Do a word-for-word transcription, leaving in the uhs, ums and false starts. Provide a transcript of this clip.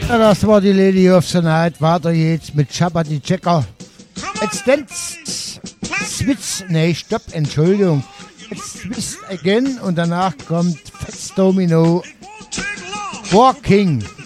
Ja, das war die Lady of the Night. Weiter jetzt mit Chappa die Checker. It's Dance Switch. Nee, stopp, Entschuldigung. It's Switch Again und danach kommt Fats Domino Walking.